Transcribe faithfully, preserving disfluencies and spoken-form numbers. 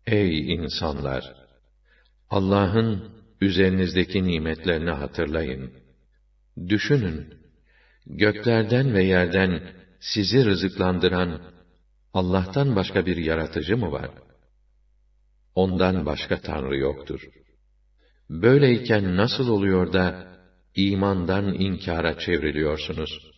Ey insanlar! Allah'ın üzerinizdeki nimetlerini hatırlayın. Düşünün, göklerden ve yerden sizi rızıklandıran Allah'tan başka bir yaratıcı mı var? Ondan başka Tanrı yoktur. Böyleyken nasıl oluyor da imandan inkara çevriliyorsunuz?